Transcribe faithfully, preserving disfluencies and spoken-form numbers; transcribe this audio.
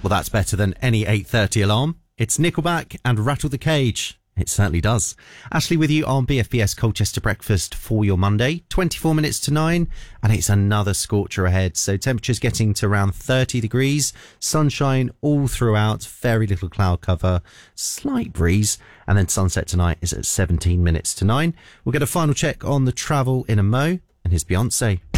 Well, that's better than any eight thirty alarm. It's Nickelback and Rattle the Cage. It certainly does. Ashley with you on B F B S Colchester Breakfast for your Monday. twenty-four minutes to nine, and it's another scorcher ahead. So temperatures getting to around thirty degrees, sunshine all throughout, very little cloud cover, slight breeze, and then sunset tonight is at seventeen minutes to nine. We'll get a final check on the travel in a mo, and here's Beyonce.